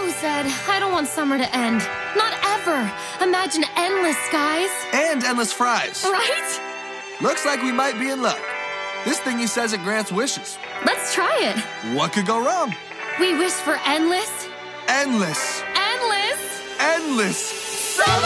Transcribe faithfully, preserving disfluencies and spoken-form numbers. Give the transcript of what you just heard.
who said, I don't want summer to end. Not ever. Imagine endless skies. And endless fries. Right? Looks like we might be in luck. This thingy says it grants wishes. Let's try it. What could go wrong? We wish for endless. Endless. Endless. Endless. Summer!